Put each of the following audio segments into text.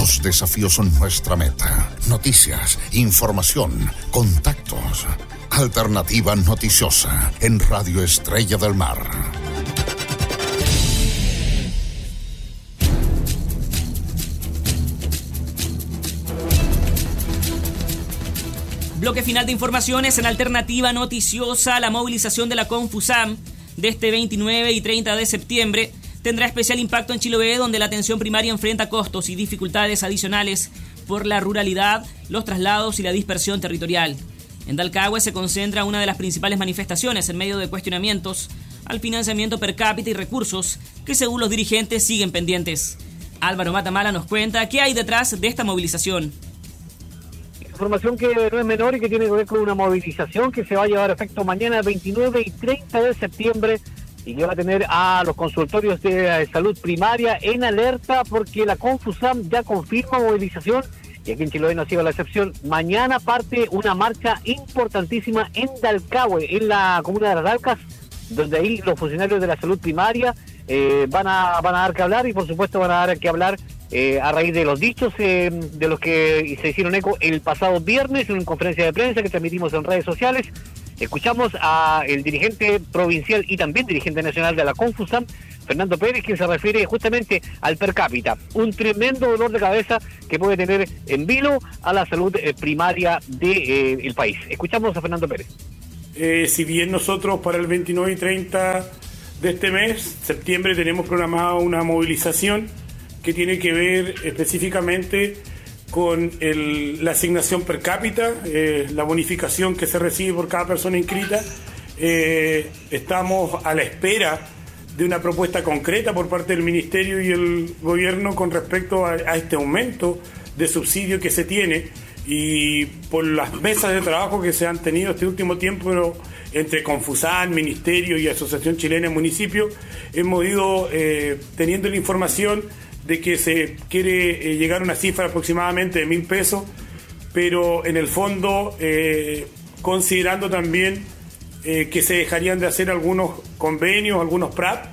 Los desafíos son nuestra meta. Noticias, información, contactos. Alternativa Noticiosa en Radio Estrella del Mar. Bloque final de informaciones en Alternativa Noticiosa. La movilización de la Confusam de este 29 y 30 de septiembre tendrá especial impacto en Chiloé, donde la atención primaria enfrenta costos y dificultades adicionales por la ruralidad, los traslados y la dispersión territorial. En Dalcahue se concentra una de las principales manifestaciones en medio de cuestionamientos al financiamiento per cápita y recursos que, según los dirigentes, siguen pendientes. Álvaro Matamala nos cuenta qué hay detrás de esta movilización. Información que no es menor y que tiene que ver con una movilización que se va a llevar a efecto mañana 29 y 30 de septiembre y que va a tener a los consultorios de salud primaria en alerta porque la Confusam ya confirma movilización y aquí en Chiloé no ha sido la excepción. Mañana parte una marcha importantísima en Dalcahue, en la comuna de Las Dalcas, donde ahí los funcionarios de la salud primaria van a dar que hablar y por supuesto van a dar que hablar a raíz de los dichos de los que se hicieron eco el pasado viernes en una conferencia de prensa que transmitimos en redes sociales. Escuchamos a el dirigente provincial y también dirigente nacional de la Confusam, Fernando Pérez, quien se refiere justamente al per cápita, un tremendo dolor de cabeza que puede tener en vilo a la salud primaria del país. Escuchamos a Fernando Pérez. Si bien nosotros para el 29 y 30 de este mes, septiembre, tenemos programada una movilización que tiene que ver específicamente con la asignación per cápita, la bonificación que se recibe por cada persona inscrita. Estamos a la espera de una propuesta concreta por parte del Ministerio y el Gobierno con respecto a este aumento de subsidio que se tiene y por las mesas de trabajo que se han tenido este último tiempo entre Confusam, Ministerio y Asociación Chilena de Municipios, hemos ido teniendo la información de que se quiere llegar a una cifra aproximadamente de 1.000 pesos, pero en el fondo considerando también que se dejarían de hacer algunos convenios, algunos PRAP,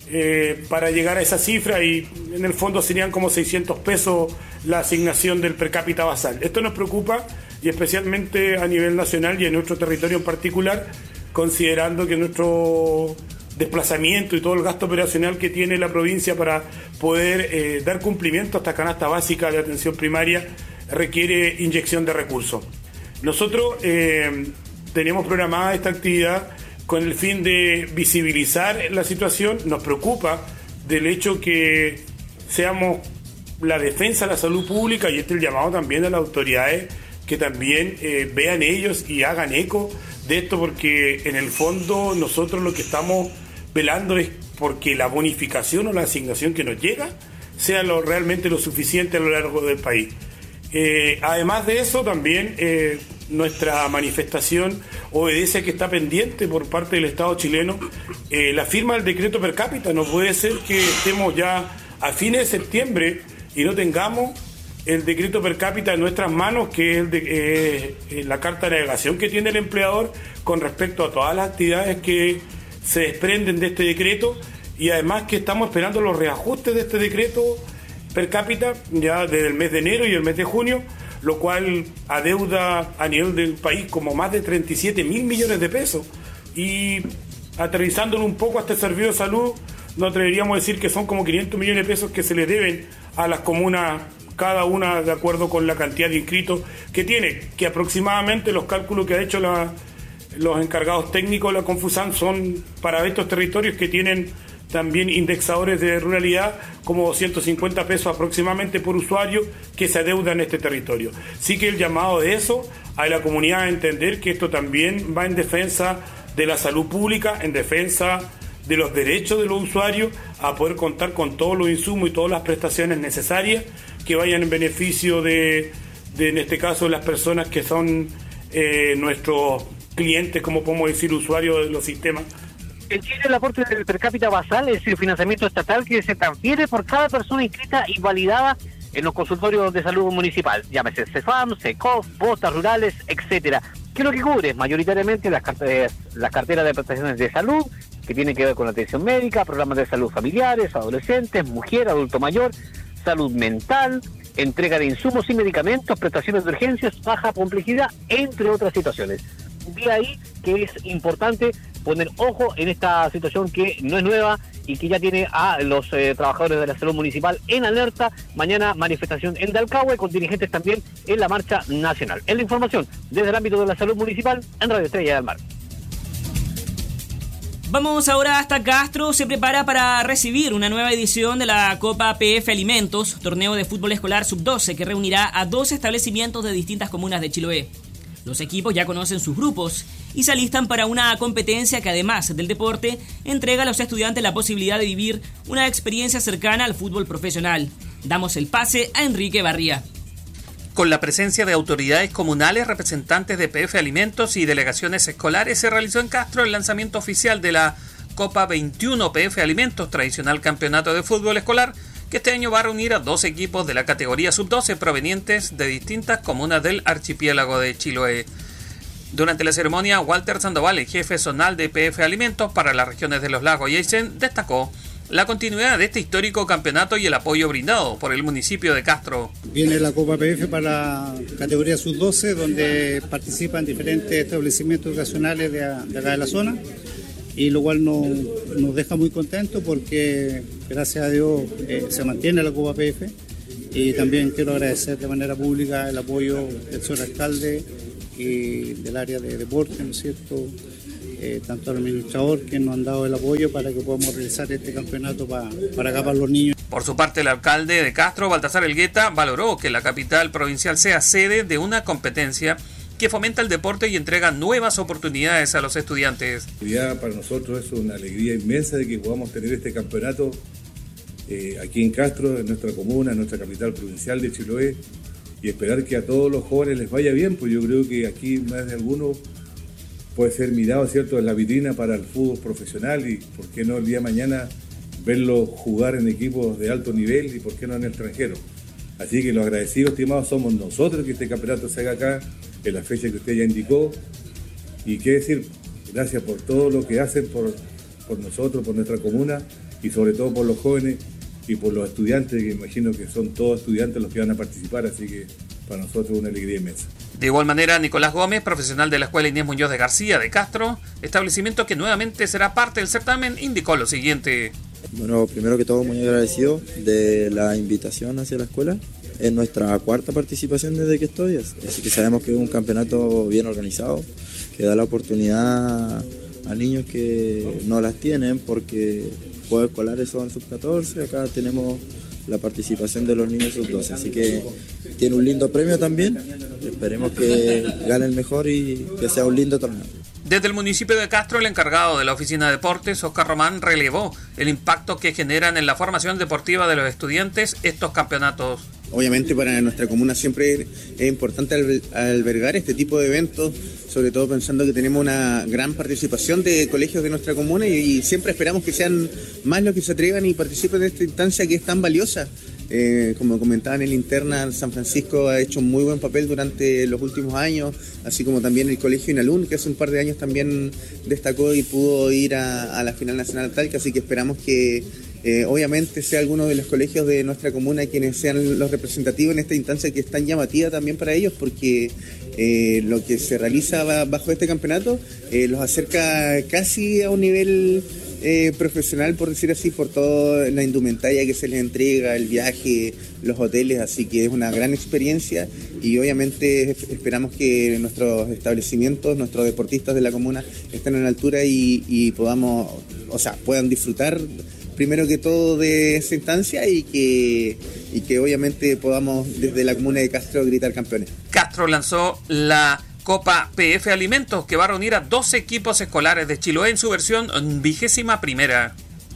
para llegar a esa cifra y en el fondo serían como 600 pesos la asignación del per cápita basal. Esto nos preocupa y especialmente a nivel nacional y en nuestro territorio en particular, considerando que nuestro desplazamiento y todo el gasto operacional que tiene la provincia para poder dar cumplimiento a esta canasta básica de atención primaria requiere inyección de recursos. Nosotros tenemos programada esta actividad con el fin de visibilizar la situación. Nos preocupa del hecho que seamos la defensa de la salud pública y este es el llamado también a las autoridades que también vean ellos y hagan eco de esto, porque en el fondo nosotros lo que estamos velando es porque la bonificación o la asignación que nos llega sea realmente lo suficiente a lo largo del país. Además de eso, también nuestra manifestación obedece a que está pendiente por parte del Estado chileno la firma del decreto per cápita. No puede ser que estemos ya a fines de septiembre y no tengamos el decreto per cápita en nuestras manos, que es la carta de navegación que tiene el empleador con respecto a todas las actividades que se desprenden de este decreto, y además que estamos esperando los reajustes de este decreto per cápita ya desde el mes de enero y el mes de junio, lo cual adeuda a nivel del país como más de 37.000 millones de pesos. Y aterrizándolo un poco a este servicio de salud, nos atreveríamos a decir que son como 500 millones de pesos que se le deben a las comunas, cada una de acuerdo con la cantidad de inscritos que tiene, que aproximadamente los cálculos que ha hecho los encargados técnicos de la Confusam son para estos territorios que tienen también indexadores de ruralidad como 250 pesos aproximadamente por usuario que se adeudan en este territorio. Sí que el llamado de eso a la comunidad a entender que esto también va en defensa de la salud pública, en defensa de los derechos de los usuarios a poder contar con todos los insumos y todas las prestaciones necesarias que vayan en beneficio de en este caso, las personas que son nuestros clientes, como podemos decir, usuarios de los sistemas. En Chile el aporte del per cápita basal es el financiamiento estatal que se transfiere por cada persona inscrita y validada en los consultorios de salud municipal, llámese CEFAM, SECOF, postas rurales, etcétera. ¿Qué es lo que cubre? Mayoritariamente las carteras de prestaciones de salud, que tienen que ver con atención médica, programas de salud familiares, adolescentes, mujer, adulto mayor, salud mental, entrega de insumos y medicamentos, prestaciones de urgencias, baja complejidad, entre otras situaciones. De ahí que es importante poner ojo en esta situación que no es nueva y que ya tiene a los trabajadores de la salud municipal en alerta. Mañana manifestación en Dalcahue con dirigentes también en la marcha nacional. Es la información desde el ámbito de la salud municipal en Radio Estrella del Mar. Vamos ahora hasta Castro. Se prepara para recibir una nueva edición de la Copa PF Alimentos, torneo de fútbol escolar sub-12 que reunirá a 12 establecimientos de distintas comunas de Chiloé. Los equipos ya conocen sus grupos y se alistan para una competencia que, además del deporte, entrega a los estudiantes la posibilidad de vivir una experiencia cercana al fútbol profesional. Damos el pase a Enrique Barría. Con la presencia de autoridades comunales, representantes de PF Alimentos y delegaciones escolares, se realizó en Castro el lanzamiento oficial de la Copa 21 PF Alimentos, tradicional campeonato de fútbol escolar, que este año va a reunir a 2 equipos de la categoría sub-12 provenientes de distintas comunas del archipiélago de Chiloé. Durante la ceremonia, Walter Sandoval, el jefe zonal de PF Alimentos para las regiones de Los Lagos y Aysén, destacó la continuidad de este histórico campeonato y el apoyo brindado por el municipio de Castro. Viene la Copa PF para la categoría sub-12, donde participan diferentes establecimientos educacionales de acá de la zona, y lo cual nos deja muy contentos porque gracias a Dios se mantiene la Copa PF. Y también quiero agradecer de manera pública el apoyo del señor alcalde y del área de deporte, ¿no es cierto?, tanto al administrador, que nos han dado el apoyo para que podamos realizar este campeonato para acá, para los niños. Por su parte, el alcalde de Castro, Baltasar Elgueta, valoró que la capital provincial sea sede de una competencia que fomenta el deporte y entrega nuevas oportunidades a los estudiantes. Ya para nosotros es una alegría inmensa de que podamos tener este campeonato aquí en Castro, en nuestra comuna, en nuestra capital provincial de Chiloé, y esperar que a todos los jóvenes les vaya bien, pues yo creo que aquí más de alguno puede ser mirado, ¿cierto?, en la vitrina para el fútbol profesional, y por qué no el día de mañana verlo jugar en equipos de alto nivel y por qué no en el extranjero. Así que los agradecidos, estimados, somos nosotros que este campeonato se haga acá en la fecha que usted ya indicó, y qué decir, gracias por todo lo que hacen por nosotros, por nuestra comuna y sobre todo por los jóvenes y por los estudiantes, que imagino que son todos estudiantes los que van a participar, así que para nosotros es una alegría inmensa. De igual manera, Nicolás Gómez, profesional de la Escuela Inés Muñoz de García de Castro, establecimiento que nuevamente será parte del certamen, indicó lo siguiente. Bueno, primero que todo muy agradecido de la invitación hacia la escuela. Es nuestra 4ª participación desde que estoy, así que sabemos que es un campeonato bien organizado, que da la oportunidad a niños que no las tienen, porque juegos escolares son sub-14, acá tenemos la participación de los niños sub-12, así que tiene un lindo premio también. Esperemos que gane el mejor y que sea un lindo torneo. Desde el municipio de Castro, el encargado de la oficina de deportes, Oscar Román, relevó el impacto que generan en la formación deportiva de los estudiantes estos campeonatos. Obviamente para nuestra comuna siempre es importante albergar este tipo de eventos, sobre todo pensando que tenemos una gran participación de colegios de nuestra comuna y siempre esperamos que sean más los que se atrevan y participen de esta instancia que es tan valiosa. Como comentaban en la interna, San Francisco ha hecho un muy buen papel durante los últimos años, así como también el colegio Inalún, que hace un par de años también destacó y pudo ir a la final nacional Talca, así que esperamos que obviamente sea alguno de los colegios de nuestra comuna quienes sean los representativos en esta instancia que es tan llamativa también para ellos, porque lo que se realiza bajo este campeonato los acerca casi a un nivel profesional, por decir así, por toda la indumentaria que se les entrega, el viaje, los hoteles, así que es una gran experiencia y obviamente esperamos que nuestros establecimientos, nuestros deportistas de la comuna estén a la altura y podamos, puedan disfrutar primero que todo de esa instancia y que obviamente podamos desde la comuna de Castro gritar campeones. Castro lanzó la Copa PF Alimentos, que va a reunir a 12 equipos escolares de Chiloé en su versión 21ª.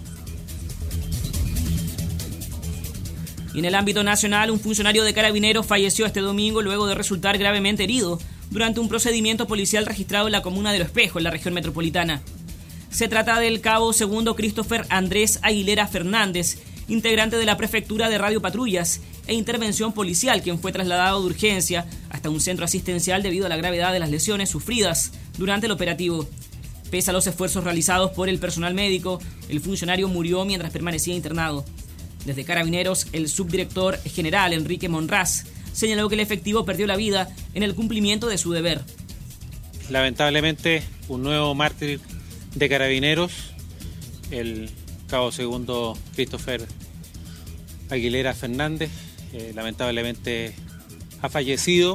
Y en el ámbito nacional, un funcionario de Carabineros falleció este domingo luego de resultar gravemente herido durante un procedimiento policial registrado en la comuna de Lo Espejo, en la región metropolitana. Se trata del cabo segundo Christopher Andrés Aguilera Fernández, integrante de la Prefectura de Radio Patrullas e Intervención Policial, quien fue trasladado de urgencia hasta un centro asistencial debido a la gravedad de las lesiones sufridas durante el operativo. Pese a los esfuerzos realizados por el personal médico, el funcionario murió mientras permanecía internado. Desde Carabineros, el subdirector general Enrique Monraz señaló que el efectivo perdió la vida en el cumplimiento de su deber. Lamentablemente, un nuevo mártir de Carabineros, el cabo segundo Christopher Aguilera Fernández, lamentablemente ha fallecido.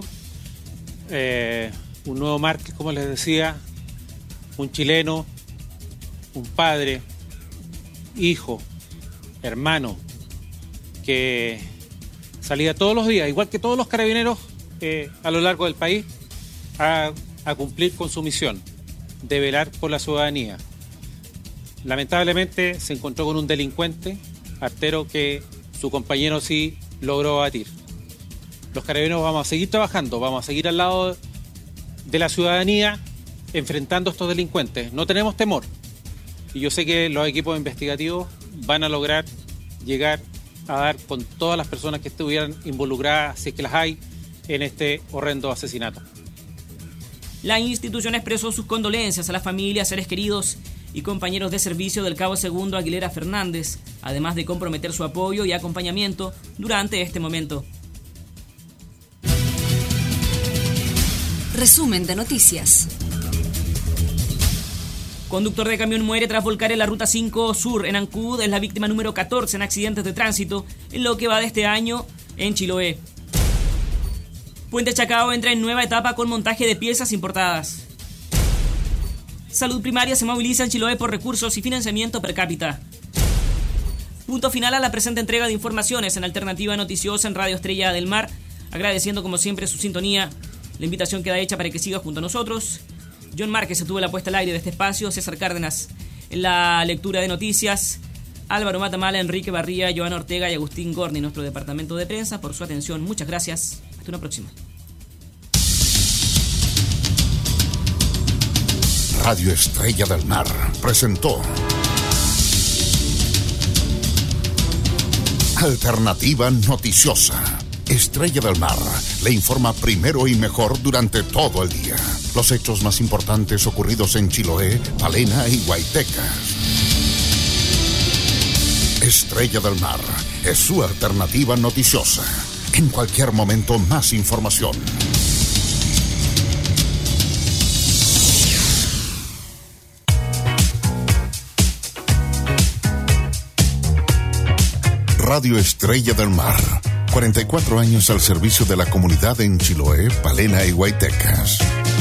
Un nuevo mártir, como les decía, un chileno, un padre, hijo, hermano, que salía todos los días, igual que todos los carabineros a lo largo del país, a cumplir con su misión de velar por la ciudadanía. Lamentablemente se encontró con un delincuente artero que su compañero sí logró abatir. Los carabineros vamos a seguir trabajando, vamos a seguir al lado de la ciudadanía enfrentando a estos delincuentes. No tenemos temor y yo sé que los equipos investigativos van a lograr llegar a dar con todas las personas que estuvieran involucradas, si es que las hay, en este horrendo asesinato. La institución expresó sus condolencias a las familias, seres queridos y compañeros de servicio del cabo segundo Aguilera Fernández, además de comprometer su apoyo y acompañamiento durante este momento. Resumen de noticias. Conductor de camión muere tras volcar en la Ruta 5 Sur en Ancud. Es la víctima número 14 en accidentes de tránsito en lo que va de este año en Chiloé. Puente Chacao entra en nueva etapa con montaje de piezas importadas. Salud Primaria se moviliza en Chiloé por recursos y financiamiento per cápita. Punto final a la presente entrega de informaciones en Alternativa Noticiosa en Radio Estrella del Mar. Agradeciendo como siempre su sintonía. La invitación queda hecha para que siga junto a nosotros. John Márquez se tuvo la puesta al aire de este espacio. César Cárdenas en la lectura de noticias. Álvaro Matamala, Enrique Barría, Joana Ortega y Agustín Gorni, nuestro departamento de prensa, por su atención. Muchas gracias. Hasta una próxima. Radio Estrella del Mar presentó Alternativa Noticiosa. Estrella del Mar le informa primero y mejor durante todo el día. Los hechos más importantes ocurridos en Chiloé, Palena y Guaytecas. Estrella del Mar es su alternativa noticiosa. En cualquier momento, más información. Radio Estrella del Mar. 44 años al servicio de la comunidad en Chiloé, Palena y Guaytecas.